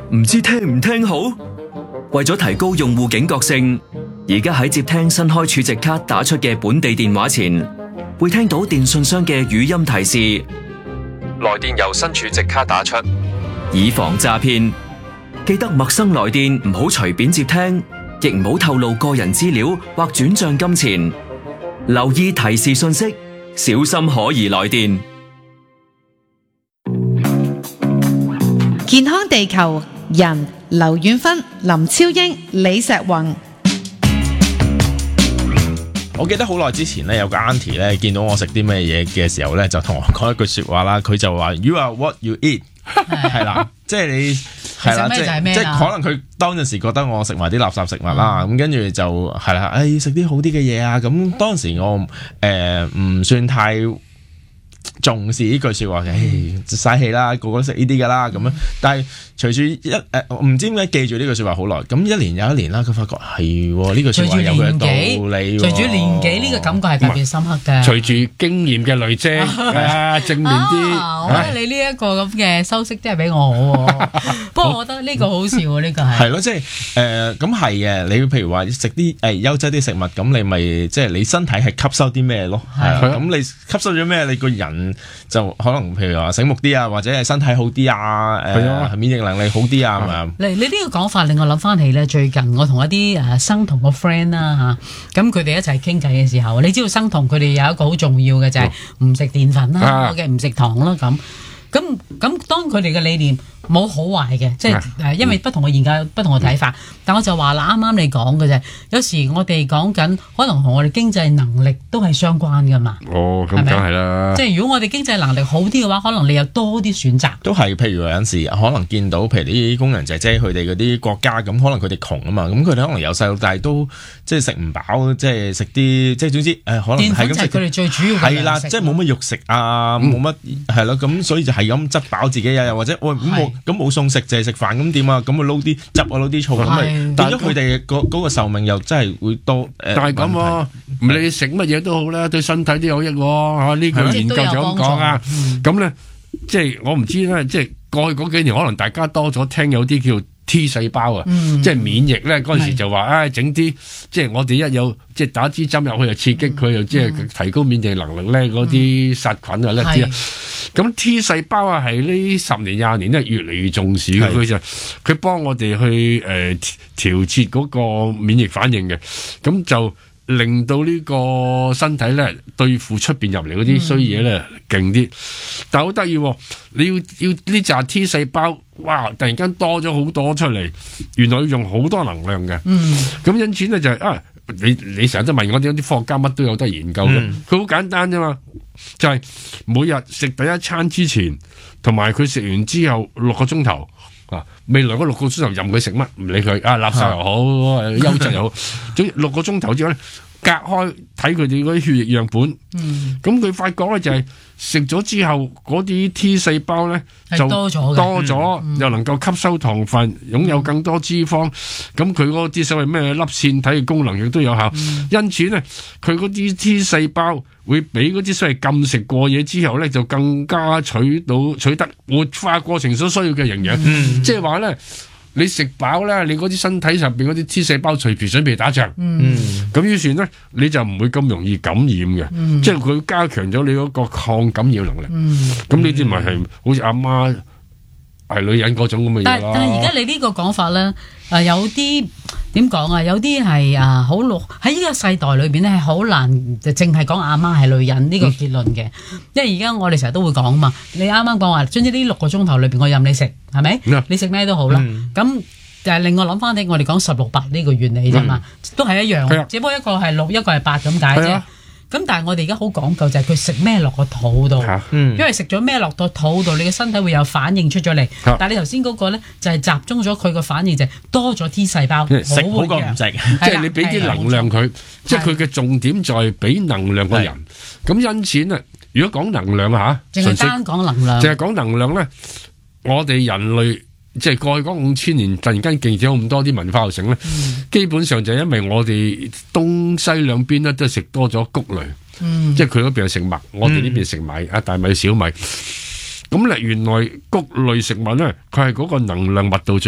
唔知聽唔聽好？為咗提高用戶警覺性，而家喺接聽新開儲值卡打出嘅本地電話前，會聽到電信商嘅語音提示， 來電由新儲值卡打出， 以防詐騙。記得陌生來電唔好隨便接聽，亦唔好透露個人資料或轉賬金錢。留意提示信息，小心可疑來電。 健康地球人劉遠芬、林超英、李石宏。 我記得好耐之前咧，有個 auntie 咧見到我食啲咩嘢嘅時候咧，就同我講一句說話啦。佢就話 You are what you eat， 係啦，即係你係啦，即係可能佢當陣時覺得我食埋啲垃圾食物啦，咁跟住就係啦，食啲好啲嘅嘢啊。咁當時我唔算太重視呢句說話嘅，嘥氣啦，個個都食呢啲噶啦咁樣。但係隨住唔知點解記住呢句說話好耐，咁一年又一年啦，佢發覺係呢句說話有佢嘅道理。 隨住年紀呢個感覺係特別深刻嘅。 隨住經驗嘅累積，正面啲。 我覺得你呢一個咁嘅修飾真係比我好喎。不過我覺得呢個好笑喎，呢個係。係咯，即係咁係嘅。你譬如話食啲優質啲食物，咁你咪即係你身體係吸收啲咩咯？咁你吸收咗咩？你個人就可能譬如話醒目啲啊，或者係身體好啲啊，免疫能力好啲啊，係咪？ 你呢個講法令我諗翻起咧，最近我同一啲生酮嘅 friend 啦嚇，咁佢哋一齊傾偈嘅時候，你知道生酮佢哋有一個好重要嘅就係唔食澱粉啦，唔食糖啦咁。當佢哋嘅理念冇好壞嘅，即係因為不同嘅研究、不同嘅睇法。但我就話啦，啱啱你講嘅啫，有時我哋講緊可能同我哋經濟能力都係相關噶嘛。 哦，咁梗係啦。 即係如果我哋經濟能力好啲嘅話，可能你有多啲選擇。都係， 譬如有陣時可能見到，譬如啲工人姐姐佢哋嗰啲國家咁，可能佢哋窮啊嘛，咁佢哋可能由細到大都即係食唔飽，即係食啲即係總之可能係咁食。佢哋最主要嘅係啦，即係冇乜肉食啊，冇乜係咯，咁所以就係咁執飽自己啊，又或者喂咁冇餸食，淨係食飯咁點啊？咁咪撈啲汁啊，撈啲醋咁咪變咗佢哋嗰個壽命又真係會多。但係咁喎， 唔理你食乜嘢都好啦，對身體都有益喎。呢個研究就咁講啊。咁咧，即係我唔知咧，即係過去嗰幾年可能大家多咗聽有啲叫 T 細胞啊，即係免疫咧嗰陣時就話整啲即係我哋一有即係打支針入去又刺激佢，又即係提高免疫能力咧，嗰啲殺菌啊叻啲啊。咁 T 細胞啊係呢10年20年咧越嚟越重視嘅，佢幫我哋去調節嗰個免疫反應嘅，咁就令到呢個身體咧對付出邊入嚟嗰啲衰嘢咧勁啲。但係好得意，你要呢紮 T 細胞，哇！突然間多咗好多出嚟，原來要用好多能量嘅。咁因此咧就係你成日都問我啲科學家乜都有得研究嘅，佢好簡單啫嘛，就係每日食第一餐之前，同埋佢食完之後6個鐘頭啊，未來嗰6個鐘頭任佢食乜，唔理佢垃圾又好，優質又好，總之6個鐘頭之後咧，隔開睇佢哋嗰啲血液樣本，咁佢發覺咧就係食咗之後嗰啲 T 細胞咧就多咗，又能夠吸收糖分，擁有更多脂肪，咁佢嗰啲所謂咩粒線體嘅功能亦都有效，因此咧佢嗰啲 T 細胞會比嗰啲所謂禁食過嘢之後咧就更加取得活化過程所需要嘅營養，即係話咧。你食飽咧，你嗰啲身體上邊嗰啲 T 細胞隨時準備打仗，咁於是咧你就唔會咁容易感染嘅，即係佢加強咗你嗰個抗感染能力。咁呢啲咪係好似阿媽係女人嗰種咁嘅嘢咯。 但係而家你呢個講法咧，有啲點講啊？有啲係好喺呢個世代裏邊咧係好難就淨係講阿媽係女人呢個結論嘅，因為而家我哋成日都會講啊嘛。你啱啱講話，總之呢6個鐘頭裏邊我任你食，係咪？你食咩都好啦。咁就係令我諗翻起我哋講16:8呢個原理啫嘛，都係一樣，只不過一個係6，一個係8咁解啫。咁但係我哋而家好講究就係佢食咩落個肚度，因為食咗咩落到肚度，你嘅身體會有反應出咗嚟。但係你頭先嗰個咧就係集中咗佢個反應就係多咗 T 細胞， 食好過唔食， 即係你俾啲能量佢，即係佢嘅重點就係俾能量個人。咁因此咧，如果講能量嚇， 淨係單講能量， 淨係講能量咧，我哋人類。即係過去嗰5000年突然間勁咗咁多啲文化又成咧，基本上就係因為我哋東西兩邊咧都食多咗穀類，即係佢嗰邊係食麥，我哋呢邊食米大米小米。咁咧原來穀類食物咧，佢係嗰個能量密度最